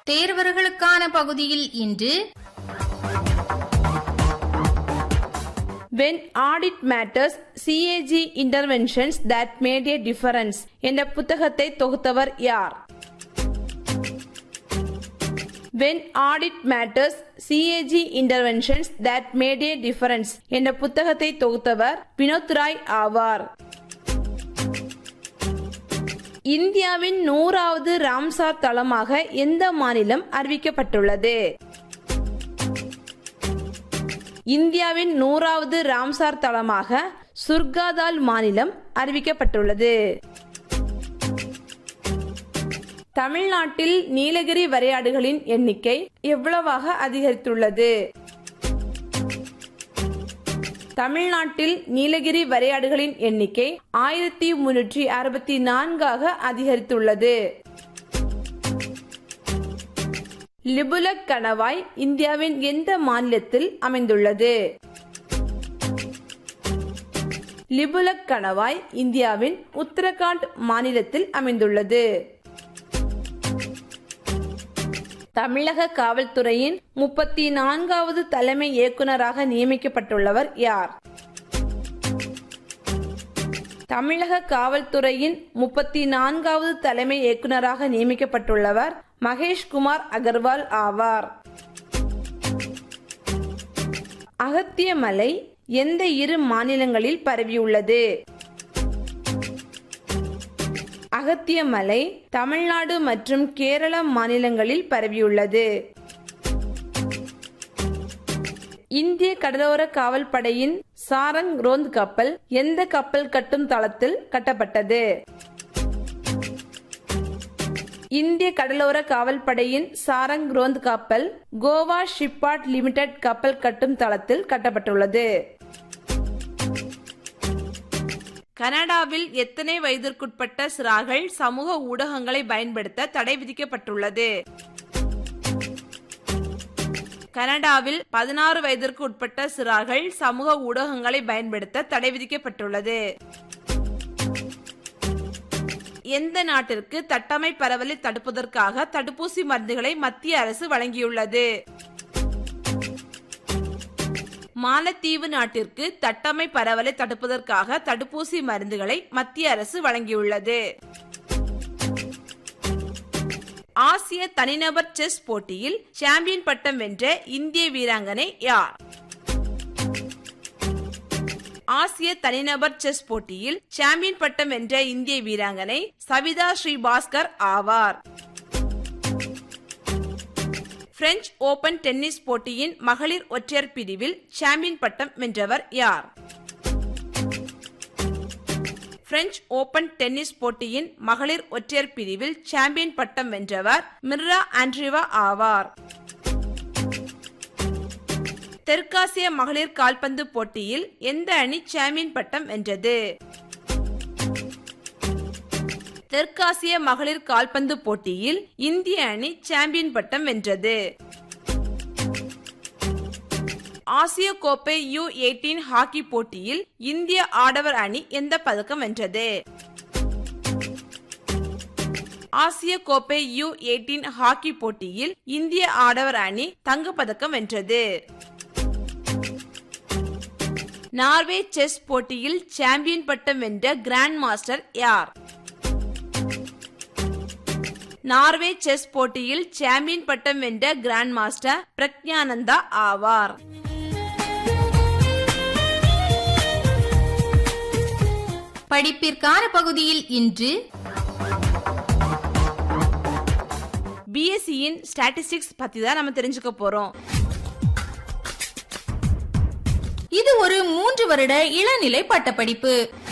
தேர்வர்களுக்கான பகுதியில் இன்று When Audit Matters, CAG Interventions That Made a Difference என்ற புத்தகத்தை தொகுத்தவர் யார்? When Audit Matters, CAG Interventions That Made a Difference என்ற புத்தகத்தை தொகுத்தவர் வினோத் ராய் ஆவார். இந்தியாவின் 100வது ராம்சார் தளமாக எந்த மாநிலம் அறிவிக்கப்பட்டுள்ளது? இந்தியாவின் 100வது ராம்சார் தளமாக சுர்காதால் மாநிலம் அறிவிக்கப்பட்டுள்ளது. தமிழ்நாட்டில் நீலகிரி வரையாடுகளின் எண்ணிக்கை எவ்வளவாக அதிகரித்துள்ளது? தமிழ்நாட்டில் நீலகிரி வரையாடுகளின் எண்ணிக்கை 1364 அதிகரித்துள்ளது. லிபுலக் கணவாய் இந்தியாவின் எந்த மாநிலத்தில் அமைந்துள்ளது? லிபுலக் கணவாய் இந்தியாவின் உத்தரகாண்ட் மாநிலத்தில் அமைந்துள்ளது. தமிழக காவல்துறையின் 34வது தலைமை இயக்குநராக நியமிக்கப்பட்டுள்ளவர் யார்? தமிழக காவல்துறையின் 34வது தலைமை இயக்குநராக நியமிக்கப்பட்டுள்ளவர் மகேஷ்குமார் அகர்வால் ஆவார். அகத்திய மலை எந்த 2 மாநிலங்களில் பரவியுள்ளது? அகத்திய மலை தமிழ்நாடு மற்றும் கேரள மாநிலங்களில் பரவியுள்ளது. இந்திய கடலோர காவல் படையின் சாரங் ரோந்து கப்பல் எந்த கப்பல் கட்டும் தளத்தில் கட்டப்பட்டது? இந்திய கடலோர காவல் படையின் சாரங் ரோந்து கப்பல் கோவா ஷிப்யார்ட் லிமிடெட் கப்பல் கட்டும் தளத்தில் கட்டப்பட்டுள்ளது. கனடாவில் எத்தனை வயதிற்குட்பட்ட சிறார்கள் சமூக ஊடகங்களை பயன்படுத்த தடை விதிக்கப்பட்டுள்ளது? கனடாவில் 16 வயதிற்கு உட்பட்ட சிறார்கள் சமூக ஊடகங்களை பயன்படுத்த தடை விதிக்கப்பட்டுள்ளது. எந்த நாட்டிற்கு தட்டம்மை பரவலை தடுப்பதற்காக தடுப்பூசி மருந்துகளை மத்திய அரசு வழங்கியுள்ளது? மாலத்தீவு நாட்டிற்கு தட்டம்மை பரவலை தடுப்பதற்காக தடுப்பூசி மருந்துகளை மத்திய அரசு வழங்கியுள்ளது. ஆசிய தனிநபர் செஸ் போட்டியில் சாம்பியன் பட்டம் வென்ற இந்திய வீராங்கனை யார்? ஆசிய தனிநபர் செஸ் போட்டியில் சாம்பியன் பட்டம் வென்ற இந்திய வீராங்கனை சவிதா ஸ்ரீபாஸ்கர் ஆவார். பிரெஞ்சு ஓபன் டென்னிஸ் போட்டியின் மகளிர் ஒற்றையர் பிரிவில் சாம்பியன் பட்டம் வென்றவர் யார்? பிரெஞ்சு ஓபன் டென்னிஸ் போட்டியின் மகளிர் ஒற்றையர் பிரிவில் சாம்பியன் பட்டம் வென்றவர் மிர்ரா ஆண்ட்ரீவா ஆவார். தெற்காசிய மகளிர் கால்பந்து போட்டியில் எந்த அணி சாம்பியன் பட்டம் வென்றது? தெற்காசிய மகளிர் கால்பந்து போட்டியில் இந்திய அணி சாம்பியன் பட்டம் வென்றது. ஆசிய கோப்பை U18 ஹாக்கி போட்டியில் இந்திய ஆடவர் அணி எந்த பதக்கம் வென்றது? ஆசிய கோப்பை U18 ஹாக்கி போட்டியில் இந்திய ஆடவர் அணி தங்கப்பதக்கம் வென்றது. நார்வே செஸ் போட்டியில் சாம்பியன் பட்டம் வென்ற கிராண்ட் மாஸ்டர் யார்? நார்வே செஸ் போட்டியில் சாம்பியன் பட்டம் வென்ற கிராண்ட் மாஸ்டர் பிரக்ஞானந்தா ஆவார். படிப்பிற்கான பகுதியில் இன்று பிஎஸ்சியின் ஸ்டாட்டிஸ்டிக்ஸ் பத்தி தான் நம்ம தெரிஞ்சுக்க போறோம். இது ஒரு 3 வருட இளநிலை பட்டப்படிப்பு.